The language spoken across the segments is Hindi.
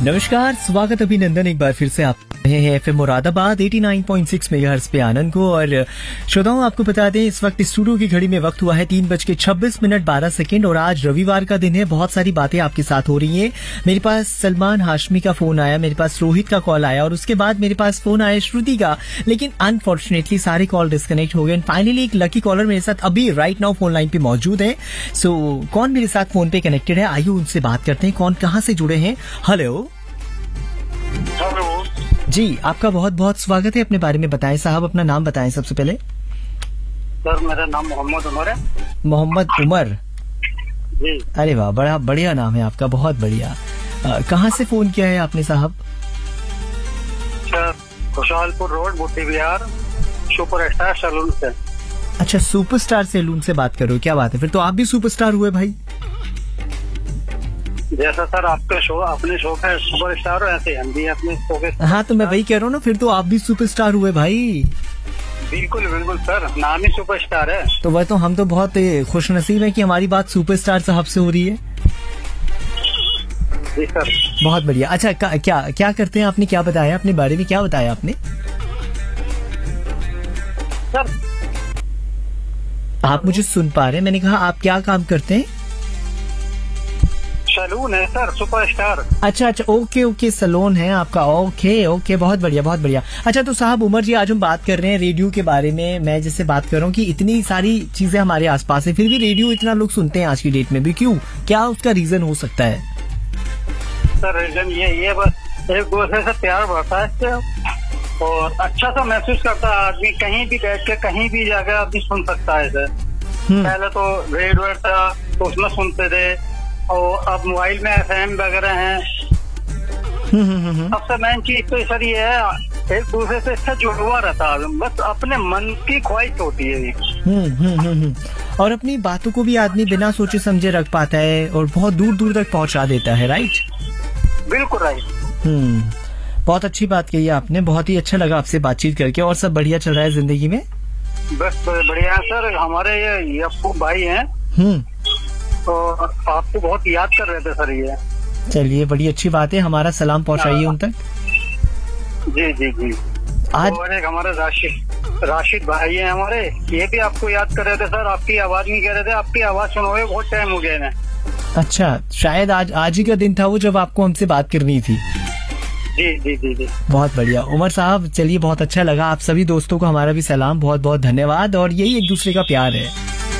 नमस्कार, स्वागत अभिनंदन एक बार फिर से आप रहे हैं एफएम मुरादाबाद 89.6 मेगाहर्ट्ज पे आनंद को। और श्रोताओं, आपको बता दें इस वक्त स्टूडियो की घड़ी में वक्त हुआ है 3:26 और आज रविवार का दिन है। बहुत सारी बातें आपके साथ हो रही हैं। मेरे पास सलमान हाशमी का फोन आया, मेरे पास रोहित का कॉल आया और उसके बाद मेरे पास फोन आया श्रुति का, लेकिन अनफॉर्चुनेटली सारे कॉल डिस्कनेक्ट हो गए। फाइनली एक लकी कॉलर मेरे साथ अभी राइट नाउ फोन लाइन पे मौजूद है। सो कौन मेरे साथ फोन पे कनेक्टेड है, आइए उनसे बात करते हैं। कौन कहाँ से जुड़े हैं? हेलो जी, आपका बहुत बहुत स्वागत है। अपने बारे में बताएं साहब, अपना नाम बताएं सबसे पहले। सर, मेरा नाम मोहम्मद उमर है। मोहम्मद उमर जी। अरे वाह, बड़ा बढ़िया नाम है आपका, बहुत बढ़िया। कहाँ से फोन किया है आपने साहब? सर, खुशहालपुर रोड, बुद्धि विहार, सुपरस्टार सैलून से। अच्छा, सुपरस्टार सैलून से बात कर रहे हो, क्या बात है। फिर तो आप भी सुपरस्टार हुए भाई। जैसा सर आपके शो, अपने शो के सुपरस्टार हो, ऐसे हम भी अपने शो के। हाँ, तो मैं वही कह रहा हूँ ना, फिर तो आप भी सुपरस्टार हुए भाई। बिल्कुल बिल्कुल सर, नाम ही सुपरस्टार है। तो वह तो हम तो बहुत खुशनसीब हैं कि हमारी बात सुपरस्टार साहब से हो रही है। जी सर। बहुत बढ़िया। अच्छा, क्या करते हैं आपने, क्या बताया अपने बारे में, क्या बताया आपने? सर, आप मुझे सुन पा रहे हैं? मैंने कहा आप क्या काम करते हैं? सैलून है सर, सुपरस्टार। अच्छा, ओके, सैलून है आपका। ओके, बहुत बढ़िया, बहुत बढ़िया। अच्छा, तो साहब उमर जी, आज हम बात कर रहे हैं रेडियो के बारे में। मैं जैसे बात कर रहा हूँ कि इतनी सारी चीजें हमारे आसपास है, फिर भी रेडियो इतना लोग सुनते हैं आज की डेट में भी, क्यों? क्या उसका रीजन हो सकता है? सर, रीजन ये बस एक दूसरे से प्यार बढ़ता है इससे, और अच्छा सा महसूस करता है आदमी। कहीं भी बैठ के कहीं भी जाकर आदमी सुन सकता है सर। पहले तो रेडियो था तो उसमें सुनते थे, और अब मोबाइल में एफएम वगैरह हैं। सबसे मेन चीज तो सर ये है, एक दूसरे से अच्छा जुड़ा हुआ रहता है, बस अपने मन की ख्वाहिश होती है। और अपनी बातों को भी आदमी बिना सोचे समझे रख पाता है और बहुत दूर दूर तक पहुंचा देता है। राइट, बिल्कुल राइट। बहुत अच्छी बात कही आपने, बहुत ही अच्छा लगा आपसे बातचीत करके। और सब बढ़िया चल रहा है जिंदगी में? बस बढ़िया सर। हमारे ये अप्पू भाई हैं, तो आपको बहुत याद कर रहे थे सर ये। चलिए, बड़ी अच्छी बात है, हमारा सलाम पहुंचाइए उन तक। जी जी जी। आज और एक हमारे राशिद भाई हैं हमारे, ये भी आपको याद कर रहे थे सर। आपकी आवाज नहीं कह रहे थे, आपकी आवाज सुनो हुए बहुत टाइम हो गया है। अच्छा, शायद आज ही का दिन था वो जब आपको हमसे बात करनी थी। जी जी जी जी। बहुत बढ़िया उमर साहब, चलिए बहुत अच्छा लगा। आप सभी दोस्तों को हमारा भी सलाम, बहुत बहुत धन्यवाद। और यही एक दूसरे का प्यार है।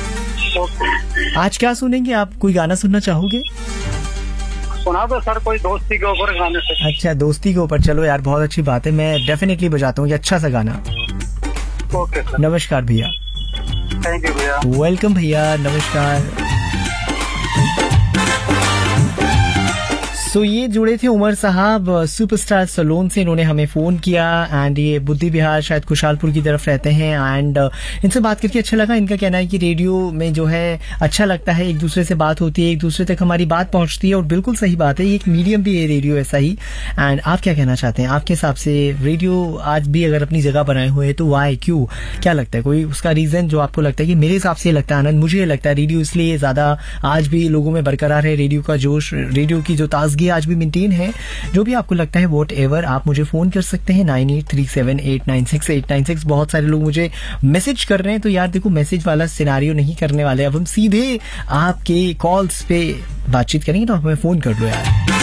आज क्या सुनेंगे आप? कोई गाना सुनना चाहोगे? सुना दो सर, कोई दोस्ती के ऊपर गाने से। अच्छा, दोस्ती के ऊपर, चलो यार बहुत अच्छी बात है, मैं डेफिनेटली बजाता हूँ ये अच्छा सा गाना। Okay sir. नमस्कार भैया। थैंक यू भैया। वेलकम भैया, नमस्कार। तो ये जुड़े थे उमर साहब सुपरस्टार सैलून से, इन्होंने हमें फोन किया। एंड ये बुद्धि विहार शायद खुशहालपुर की तरफ रहते हैं। एंड इनसे बात करके अच्छा लगा। इनका कहना है कि रेडियो में जो है अच्छा लगता है, एक दूसरे से बात होती है, एक दूसरे तक हमारी बात पहुंचती है। और बिल्कुल सही बात है, ये एक मीडियम भी है रेडियो ऐसा ही। एंड आप क्या कहना चाहते हैं? आपके हिसाब से रेडियो आज भी अगर अपनी जगह बनाए हुए है तो वाई, क्यों, क्या लगता है? कोई उसका रीजन जो आपको लगता है? कि मेरे हिसाब से लगता है आनंद, मुझे ये लगता है रेडियो इसलिए ज्यादा आज भी लोगों में बरकरार है। रेडियो का जोश, रेडियो की जो ताजगी आज भी मेंटेन है। जो भी आपको लगता है वॉट एवर, आप मुझे फोन कर सकते हैं 9837896896। बहुत सारे लोग मुझे मैसेज कर रहे हैं, तो यार देखो, मैसेज वाला सिनारियो नहीं करने वाले। अब हम सीधे आपके कॉल्स पे बातचीत करेंगे, तो आप हमें फोन कर लो यार।